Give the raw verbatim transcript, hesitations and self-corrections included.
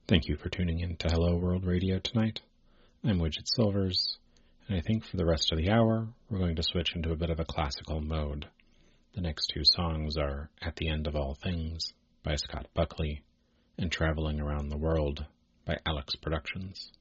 Thank you for tuning in to Hello World Radio tonight. I'm Widget Silvers, and I think for the rest of the hour, we're going to switch into a bit of a classical mode. The next two songs are At the End of All Things by Scott Buckley and Traveling Around the World by Alex Productions.